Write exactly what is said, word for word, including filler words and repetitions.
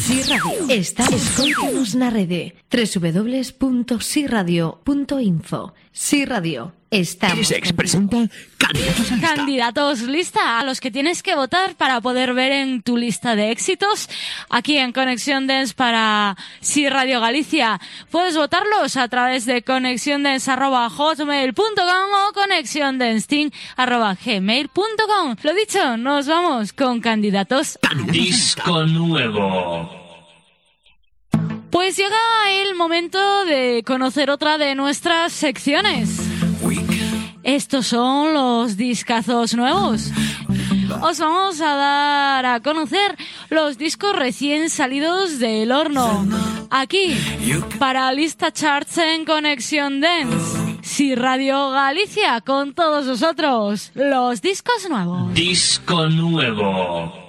Si Radio. Está escoitanos na rede doble u doble u doble u punto si radio punto info. Si Radio. Estamos. Sex presenta Candidatos a Lista. Candidatos lista, a los que tienes que votar para poder ver en tu lista de éxitos aquí en Conexión Dance para Si Radio Galicia. Puedes votarlos a través de conexiondance arroba hotmail punto com o conexiondance arroba gmail punto com. Lo dicho, nos vamos con candidatos. Disco nuevo. Pues llega el momento de conocer otra de nuestras secciones. Estos son los discazos nuevos. Os vamos a dar a conocer los discos recién salidos del horno. Aquí, para Lista Charts en Conexión Dance. Si Radio Galicia, con todos vosotros, los discos nuevos. Disco nuevo.